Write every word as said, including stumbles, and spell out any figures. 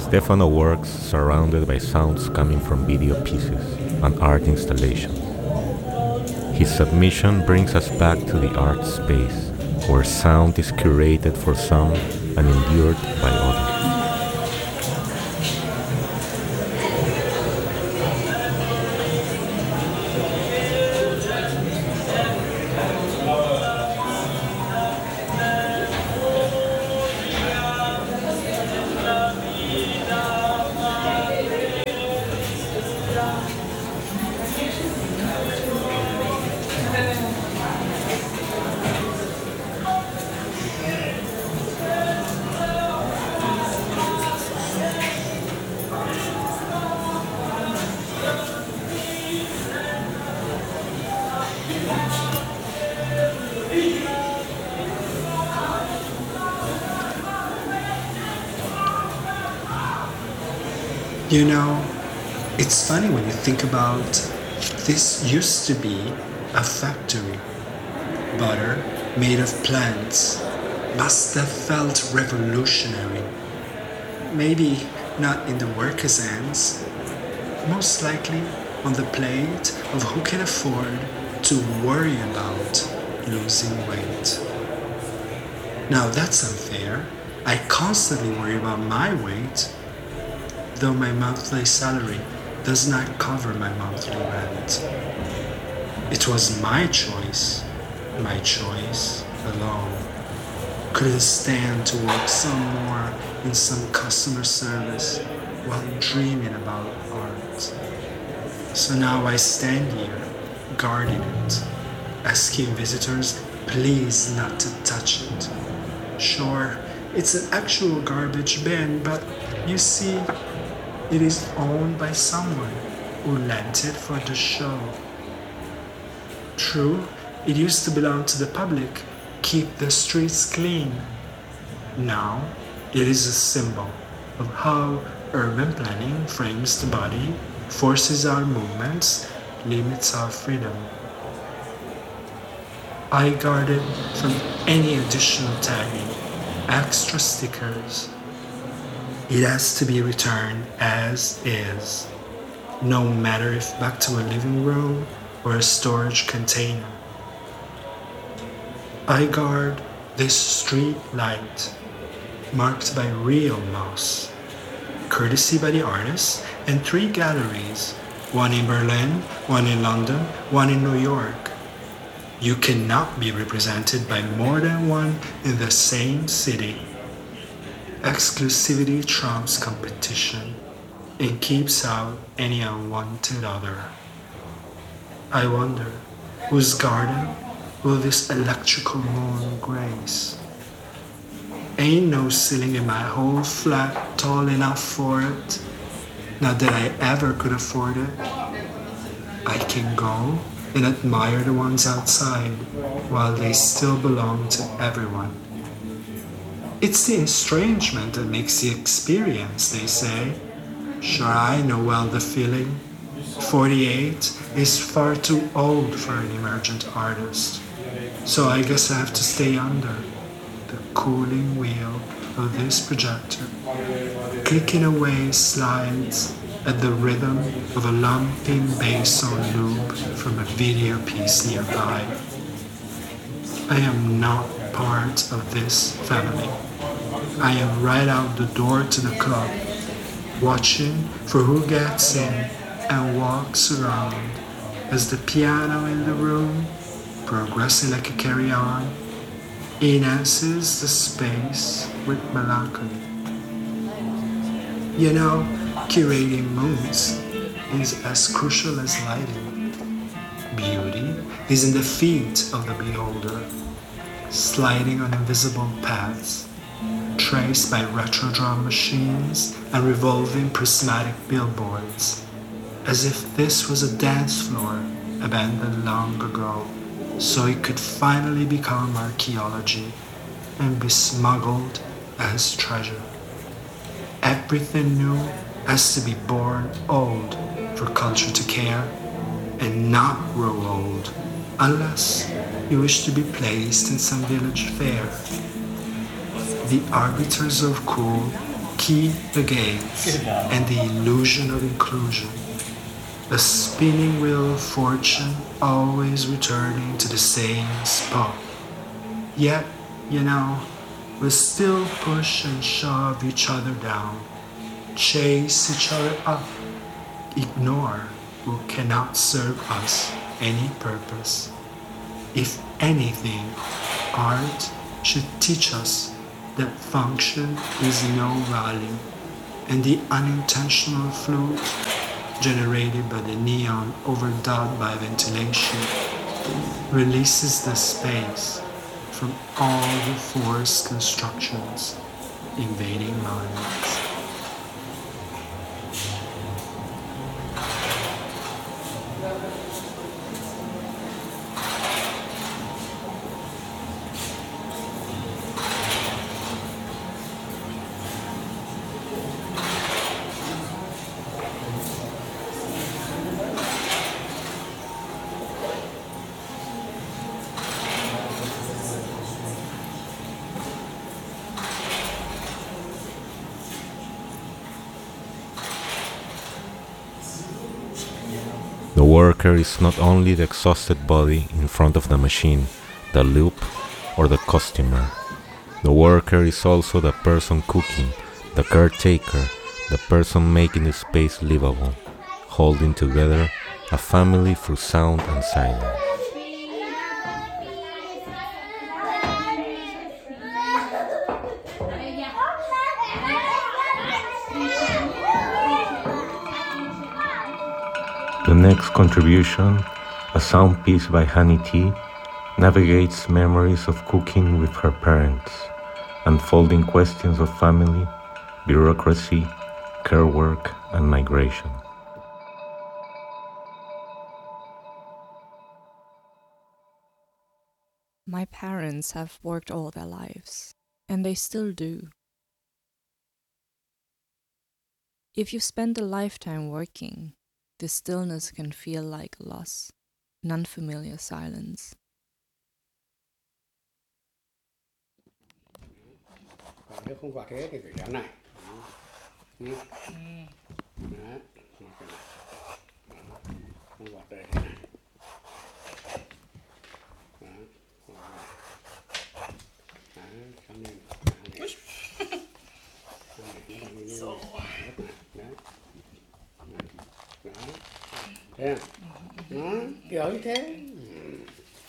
Stefano works surrounded by sounds coming from video pieces and art installations. His submission brings us back to the art space, where sound is curated for some and endured by others. You know, it's funny when you think about this used to be a factory. Butter made of plants must have felt revolutionary. Maybe not in the workers' hands, most likely on the plate of who can afford to worry about losing weight. Now that's unfair. I constantly worry about my weight, though my monthly salary does not cover my monthly rent. It was my choice, my choice alone. Couldn't stand to work some more in some customer service while dreaming about art. So now I stand here, guarding it, asking visitors please not to touch it. Sure, it's an actual garbage bin, but you see, it is owned by someone who lent it for the show. True, it used to belong to the public, keep the streets clean. Now, it is a symbol of how urban planning frames the body, forces our movements, limits our freedom. I guard it from any additional tagging, extra stickers. It has to be returned as is, no matter if back to a living room or a storage container. I guard this street light, marked by real moss, courtesy by the artists, and three galleries, one in Berlin, one in London, one in New York. You cannot be represented by more than one in the same city. Exclusivity trumps competition and keeps out any unwanted other. I wonder, whose garden will this electrical moon grace? Ain't no ceiling in my whole flat tall enough for it. Not that I ever could afford it. I can go and admire the ones outside while they still belong to everyone. It's the estrangement that makes the experience, they say. Sure, I know well the feeling. forty-eight is far too old for an emergent artist. So I guess I have to stay under the cooling wheel of this projector, clicking away slides at the rhythm of a lumping bass on loop from a video piece nearby. I am not part of this family. I am right out the door to the club, watching for who gets in and walks around as the piano in the room, progressing like a carry-on, enhances the space with melancholy. You know, curating moods is as crucial as lighting. Beauty is in the feet of the beholder, sliding on invisible paths, traced by retro drum machines and revolving prismatic billboards, as if this was a dance floor abandoned long ago, so it could finally become archaeology and be smuggled as treasure. Everything new has to be born old for culture to care, and not grow old, unless you wish to be placed in some village fair. The arbiters of cool Keep the gaze and the illusion of inclusion. A spinning wheel of fortune always returning to the same spot. Yet, you know, we still push and shove each other down, chase each other up, ignore who cannot serve us any purpose. If anything, art should teach us that function is no value, and the unintentional flute generated by the neon overdubbed by ventilation releases the space from all the forced constructions invading minds. The worker is not only the exhausted body in front of the machine, the loop, or the customer. The worker is also the person cooking, the caretaker, the person making the space livable, holding together a family through sound and silence. The next contribution, a sound piece by Hani T, navigates memories of cooking with her parents, unfolding questions of family, bureaucracy, care work, and migration. My parents have worked all their lives, and they still do. If you spend a lifetime working, the stillness can feel like loss, an unfamiliar silence. Nếu không gọt thế thì phải kéo này. Ừ. Đấy. Không gọt đây thế này. Đó. Đấy. Cho nên. Đấy. Đó. Kiểu như thế.